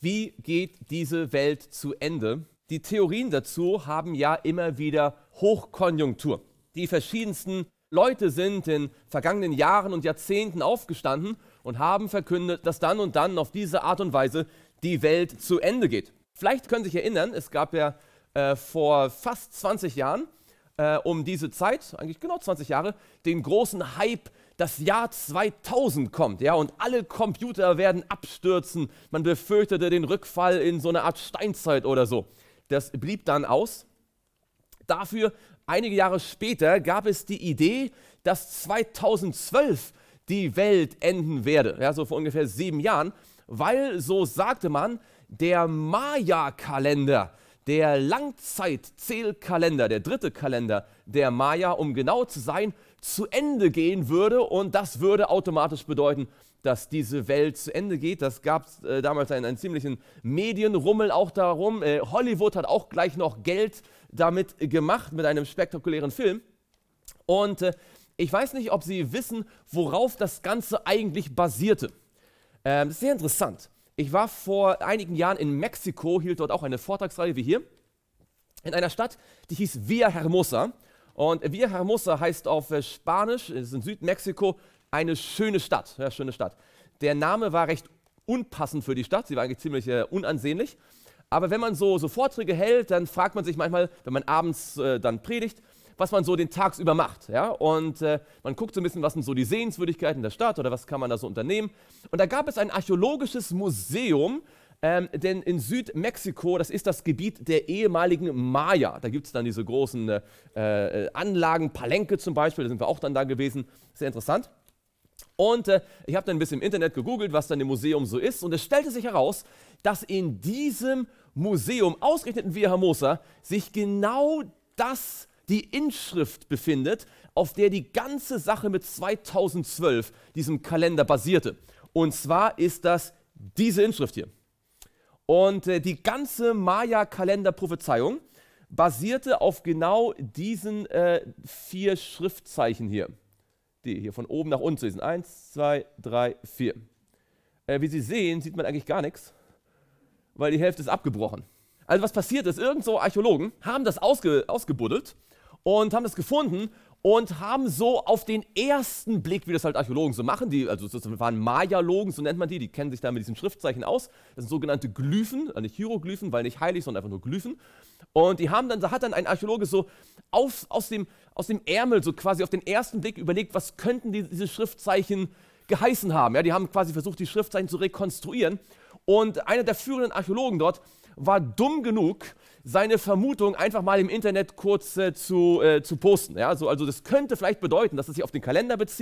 Wie geht diese Welt zu Ende? Die Theorien dazu haben ja immer wieder Hochkonjunktur. Die verschiedensten Leute sind in vergangenen Jahren und Jahrzehnten aufgestanden und haben verkündet, dass dann und dann auf diese Art und Weise die Welt zu Ende geht. Vielleicht können Sie sich erinnern, es gab ja vor fast 20 Jahren um diese Zeit, eigentlich genau 20 Jahre, den großen Hype, das Jahr 2000 kommt, ja, und alle Computer werden abstürzen. Man befürchtete den Rückfall in so eine Art Steinzeit oder so. Das blieb dann aus. Dafür, einige Jahre später, gab es die Idee, dass 2012 die Welt enden werde, ja, so vor ungefähr 7 Jahren, weil, so sagte man, der Maya-Kalender, der Langzeitzählkalender, der dritte Kalender der Maya, um genau zu sein, zu Ende gehen würde, und das würde automatisch bedeuten, dass diese Welt zu Ende geht. Das gab damals einen ziemlichen Medienrummel auch darum. Hollywood hat auch gleich noch Geld damit gemacht, mit einem spektakulären Film. Und ich weiß nicht, ob Sie wissen, worauf das Ganze eigentlich basierte. Das ist sehr interessant. Ich war vor einigen Jahren in Mexiko, hielt dort auch eine Vortragsreihe wie hier, in einer Stadt, die hieß Villahermosa. Und Villahermosa heißt auf Spanisch, es ist in Südmexiko, eine schöne Stadt. Ja, schöne Stadt. Der Name war recht unpassend für die Stadt, sie war eigentlich ziemlich unansehnlich. Aber wenn man so Vorträge hält, dann fragt man sich manchmal, wenn man abends dann predigt, was man so den tagsüber macht. Ja? Und man guckt so ein bisschen, was sind so die Sehenswürdigkeiten der Stadt oder was kann man da so unternehmen. Und da gab es ein archäologisches Museum, denn in Südmexiko, das ist das Gebiet der ehemaligen Maya. Da gibt es dann diese großen Anlagen, Palenque zum Beispiel, da sind wir auch dann da gewesen. Sehr interessant. Und ich habe dann ein bisschen im Internet gegoogelt, was dann im Museum so ist. Und es stellte sich heraus, dass in diesem Museum, ausgerechnet in Villahermosa, sich genau die Inschrift befindet, auf der die ganze Sache mit 2012, diesem Kalender, basierte. Und zwar ist das diese Inschrift hier. Und die ganze Maya-Kalender-Prophezeiung basierte auf genau diesen 4 Schriftzeichen hier. Die hier von oben nach unten zu lesen. 1, 2, 3, 4. Wie Sie sehen, sieht man eigentlich gar nichts, weil die Hälfte ist abgebrochen. Also was passiert ist, irgend so Archäologen haben das ausgebuddelt und haben das gefunden und haben so auf den ersten Blick, wie das halt Archäologen so machen, also das waren Mayalogen, so nennt man die kennen sich da mit diesen Schriftzeichen aus. Das sind sogenannte Glyphen, nicht Hieroglyphen, weil nicht heilig, sondern einfach nur Glyphen. Und da hat dann ein Archäologe so aus dem Ärmel so quasi auf den ersten Blick überlegt, was könnten diese Schriftzeichen geheißen haben. Ja, die haben quasi versucht, die Schriftzeichen zu rekonstruieren. Und einer der führenden Archäologen dort war dumm genug, seine Vermutung einfach mal im Internet kurz zu posten. Ja, also das könnte vielleicht bedeuten, dass es sich auf den Kalender bezieht.